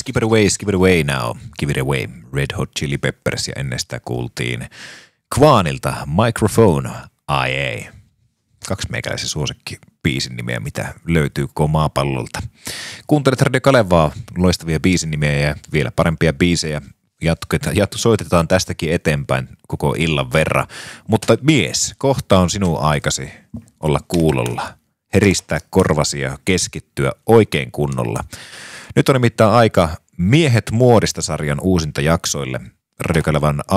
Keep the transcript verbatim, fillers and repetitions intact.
Skip it away, skip it away now, give it away. Red Hot Chili Peppers ja ennen sitä kuultiin Kvaanilta Microphone I A. Kaksi meikäläisen suosikki biisin nimeä, mitä löytyy koko maapallolta. Kuuntelet Radio Kalevaa, loistavia biisin nimeä ja vielä parempia biisejä. Jatketaan, jat, soitetaan tästäkin eteenpäin koko illan verran. Mutta mies, kohta on sinun aikasi olla kuulolla, heristää korvasi ja keskittyä oikein kunnolla. Nyt on nimittäin aika Miehet muodista -sarjan uusinta jaksoille. Radio Kalevan